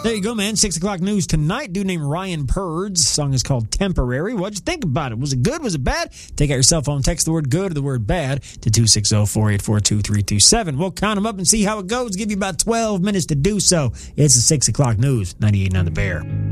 There you go, man. 6 o'clock news tonight. Dude named Ryan Purds. The song is called Temporary. What'd you think about it? Was it good? Was it bad? Take out your cell phone, text the word good or the word bad to 260-484-2327. We'll count them up and see how it goes. Give you about 12 minutes to do so. It's the 6 o'clock news. 98.9 The Bear.